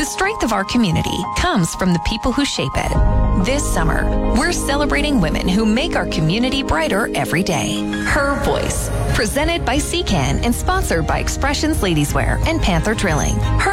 strength of our community comes from the people who shape it. This summer, we're celebrating women who make our community brighter every day. Her Voice, presented by CCAN and sponsored by Expressions Ladieswear and Panther Drilling. Her